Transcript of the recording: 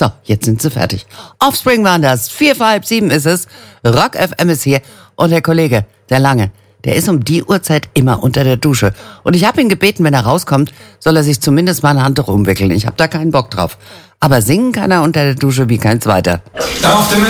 So, jetzt sind sie fertig. Offspring waren das. 6:45 vor 6:30 ist es. Rock FM ist hier. Und der Kollege, der Lange, der ist um die Uhrzeit immer unter der Dusche. Und ich habe ihn gebeten, wenn er rauskommt, soll er sich zumindest mal ein Handtuch umwickeln. Ich habe da keinen Bock drauf. Aber singen kann er unter der Dusche wie kein Zweiter. Auf dem